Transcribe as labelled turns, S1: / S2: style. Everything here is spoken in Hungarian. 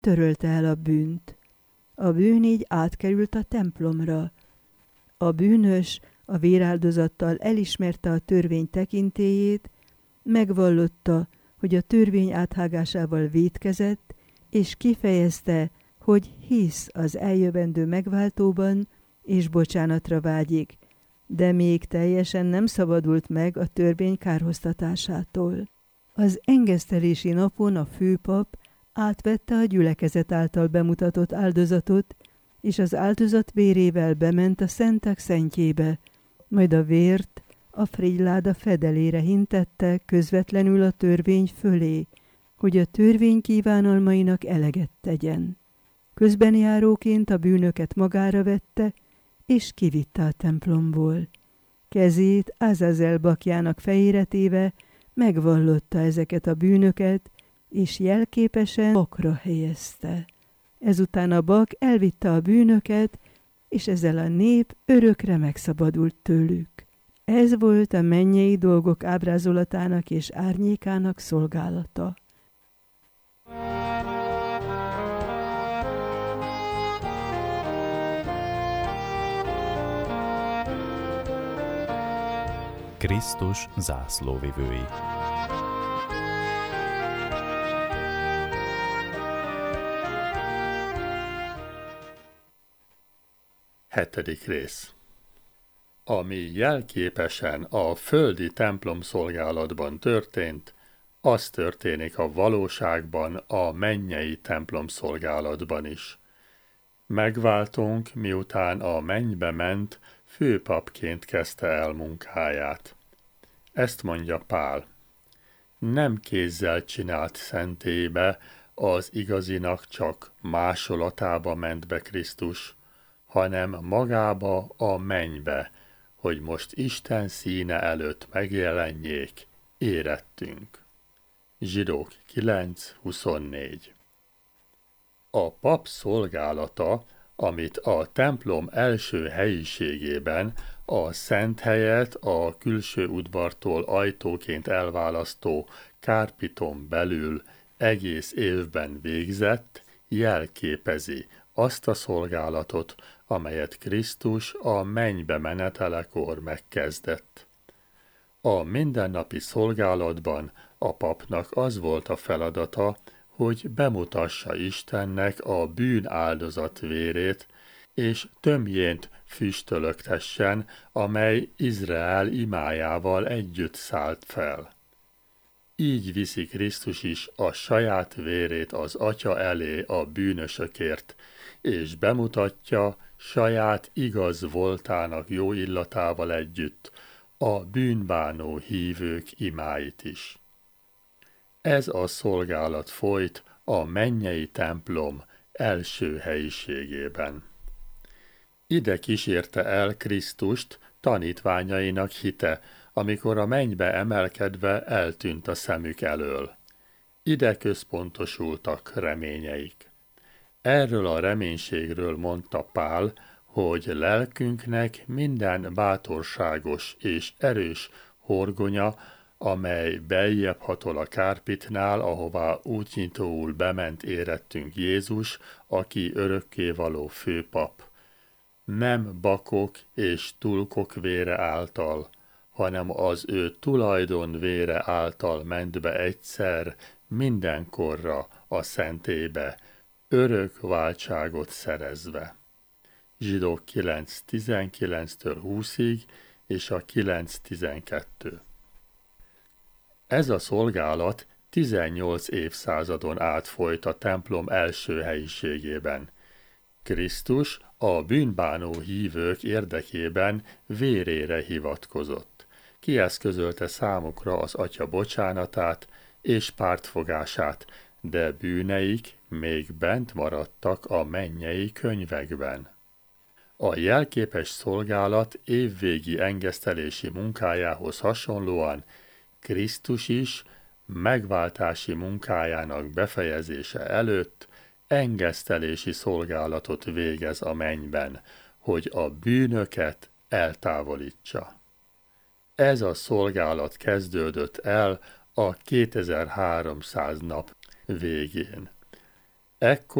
S1: törölte el a bűnt. A bűn így átkerült a templomra. A bűnös a véráldozattal elismerte a törvény tekintélyét, megvallotta, hogy a törvény áthágásával vétkezett, és kifejezte, hogy hisz az eljövendő megváltóban, és bocsánatra vágyik, de még teljesen nem szabadult meg a törvény kárhoztatásától. Az engesztelési napon a főpap átvette a gyülekezet által bemutatott áldozatot, és az áldozat vérével bement a szentek szentjébe, majd a vért a frigyláda fedelére hintette közvetlenül a törvény fölé, hogy a törvény kívánalmainak eleget tegyen. Közbenjáróként a bűnöket magára vette, és kivitte a templomból. Kezét Azazel bakjának fejére téve megvallotta ezeket a bűnöket, és jelképesen bakra helyezte. Ezután a bak elvitte a bűnöket, és ezzel a nép örökre megszabadult tőlük. Ez volt a mennyei dolgok ábrázolatának és árnyékának szolgálata.
S2: Krisztus zászlóvivői.
S3: Hetedik rész. Ami jelképesen a földi templom szolgálatban történt, az történik a valóságban a mennyei templom szolgálatban is. Megváltónk, miután a mennybe ment, főpapként kezdte el munkáját. Ezt mondja Pál. Nem kézzel csinált szentélybe, az igazinak csak másolatába ment be Krisztus, hanem magába a mennybe, hogy most Isten színe előtt megjelenjék, érettünk. Zsidók 9:24. A pap szolgálata, amit a templom első helyiségében, a szent helyet a külső udvartól ajtóként elválasztó kárpiton belül egész évben végzett, jelképezi azt a szolgálatot, amelyet Krisztus a mennybe menetelekor megkezdett. A mindennapi szolgálatban a papnak az volt a feladata, hogy bemutassa Istennek a bűn áldozat vérét, és tömjént füstölögtessen, amely Izrael imájával együtt szállt fel. Így viszi Krisztus is a saját vérét az Atya elé a bűnösökért, és bemutatja saját igaz voltának jó illatával együtt a bűnbánó hívők imáit is. Ez a szolgálat folyt a mennyei templom első helyiségében. Ide kísérte el Krisztust tanítványainak hite, amikor a mennybe emelkedve eltűnt a szemük elől. Ide központosultak reményeik. Erről a reménységről mondta Pál, hogy lelkünknek minden bátorságos és erős horgonya, amely beljebb hatol a kárpitnál, ahová útnyitóul bement érettünk Jézus, aki örökkévaló főpap. Nem bakok és tulkok vére által, hanem az ő tulajdon vére által ment be egyszer mindenkorra a szentélybe, örök váltságot szerezve. Zsidók 9:19-től 20-ig és a 9:12. Ez a szolgálat 18 évszázadon át folyt a templom első helyiségében. Krisztus a bűnbánó hívők érdekében vérére hivatkozott. Kieszközölte számukra az Atya bocsánatát és pártfogását, de bűneik még bent maradtak a mennyei könyvekben. A jelképes szolgálat évvégi engesztelési munkájához hasonlóan Krisztus is megváltási munkájának befejezése előtt engesztelési szolgálatot végez a mennyben, hogy a bűnöket eltávolítsa. Ez a szolgálat kezdődött el a 2300 nap végén. Ekkor